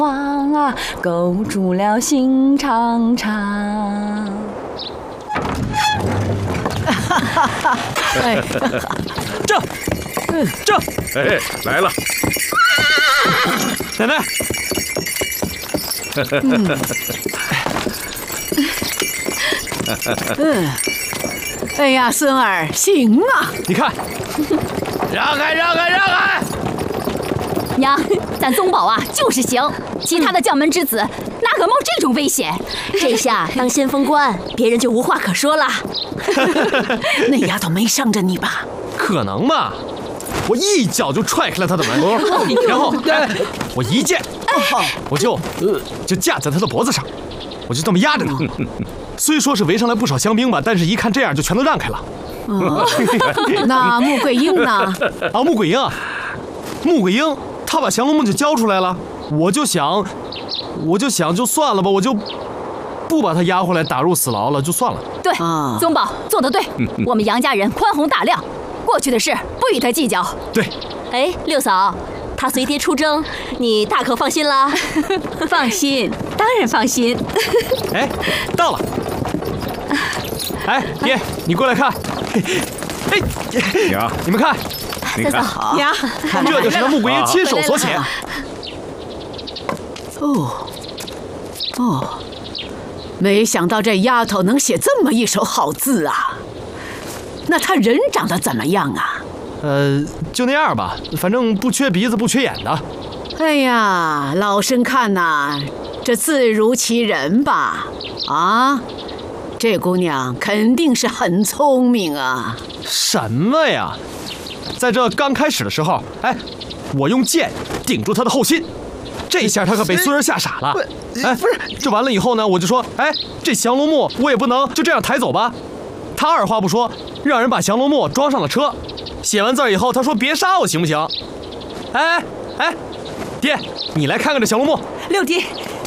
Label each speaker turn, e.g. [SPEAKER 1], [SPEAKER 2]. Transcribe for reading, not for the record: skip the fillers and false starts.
[SPEAKER 1] 望啊，勾住了心长长。
[SPEAKER 2] 哎，
[SPEAKER 3] 这，哎，来了，奶奶。
[SPEAKER 2] 哎呀，孙儿，行啊！
[SPEAKER 3] 你看，让开！
[SPEAKER 1] 娘，咱宗保啊就是行，其他的将门之子哪敢冒这种危险？
[SPEAKER 4] 这下当先锋官，别人就无话可说了。
[SPEAKER 2] 那丫头没伤着你吧？
[SPEAKER 3] 可能吗？我一脚就踹开了他的门，然后我一剑，我就架在他的脖子上，我就这么压着他。虽说是围上来不少香兵吧，但是一看这样就全都让开了。
[SPEAKER 2] 那穆桂英呢？
[SPEAKER 3] 啊，穆桂英，他把降龙木就交出来了。我就想就算了吧，我就不把他押回来打入死牢了，就算了。
[SPEAKER 1] 对，宗保做得对，我们杨家人宽宏大量，过去的事不与他计较。
[SPEAKER 3] 对。
[SPEAKER 4] 哎，六嫂，他随爹出征，你大可放心啦。
[SPEAKER 1] 放心，当然放心。
[SPEAKER 3] 哎，到了。哎，爹，你过来看。哎，
[SPEAKER 5] 娘，
[SPEAKER 3] 你们看，
[SPEAKER 5] 你看，
[SPEAKER 2] 呀，
[SPEAKER 3] 这就是那穆桂英亲手所写。
[SPEAKER 2] 没想到这丫头能写这么一手好字啊！那她人长得怎么样啊？
[SPEAKER 3] 就那样吧，反正不缺鼻子不缺眼的。
[SPEAKER 2] 哎呀，老身看呐，这字如其人吧？啊，这姑娘肯定是很聪明啊！
[SPEAKER 3] 什么呀？在这刚开始的时候，哎，我用剑顶住她的后心，这下她可被孙儿吓傻了。哎，不是，这完了以后呢，我就说，哎，这降龙木我也不能就这样抬走吧。他二话不说，让人把降龙木装上了车。写完字以后，他说别杀我行不行？哎，爹，你来看看这降龙木。
[SPEAKER 6] 六弟，